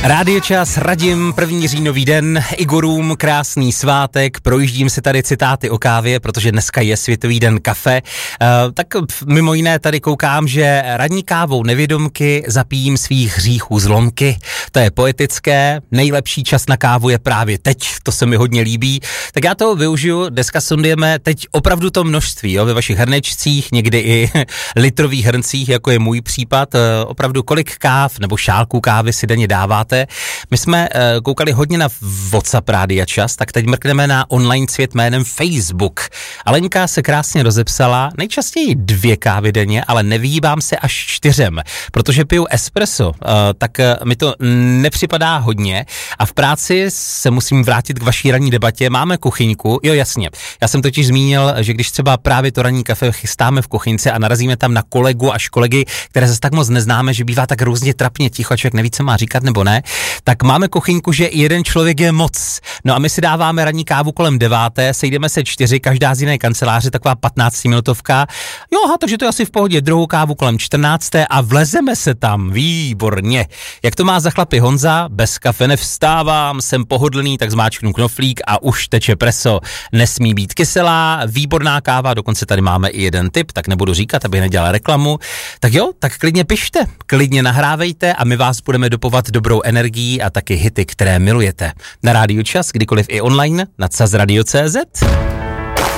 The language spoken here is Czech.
Rádio Čas, Radim, 1. říjnový den, Igorům krásný svátek, projíždím se tady citáty o kávě, protože dneska je Světový den kafe, tak mimo jiné tady koukám, že ranní kávou nevědomky zapíjím svých hříchů zlomky, to je poetické, nejlepší čas na kávu je právě teď, to se mi hodně líbí, tak já toho využiju, dneska sondujeme teď opravdu to množství, jo, ve vašich hrnečcích, někdy i litrových hrncích, jako je můj případ, opravdu kolik káv nebo šálků kávy si denně dáváte. My jsme koukali hodně na WhatsApp Rádia Čas, tak teď mrkneme na online svět jménem Facebook. Alenka se krásně rozepsala, nejčastěji 2 kávy denně, ale nevyhýbám se až 4, protože piju espresso, tak mi to nepřipadá hodně a v práci se musím vrátit k vaší ranní debatě, máme kuchyňku, jo jasně, já jsem totiž zmínil, že když třeba právě to ranní kafe chystáme v kuchyňce a narazíme tam na kolegu až kolegy, které zase tak moc neznáme, že bývá tak různě trapně ticho, člověk neví, co má říkat nebo ne, tak máme kuchyňku, že jeden člověk je moc. No a my si dáváme ranní kávu kolem 9, sejdeme se 4, každá z jiné kanceláře, taková 15minutovka. Jo, aha, takže to je asi v pohodě, druhou kávu kolem 14 a vlezeme se tam, výborně. Jak to má za chlapy Honza, bez kafe nevstávám, jsem pohodlný, tak zmáčknu knoflík a už teče preso. Nesmí být kyselá, výborná káva, dokonce tady máme i jeden tip, tak nebudu říkat, abych nedělal reklamu. Tak jo, tak klidně pište, klidně nahrávejte a my vás budeme dopovat dobrou energií a taky hity, které milujete. Na Rádiu Čas, kdykoliv i online, na czasradio.cz.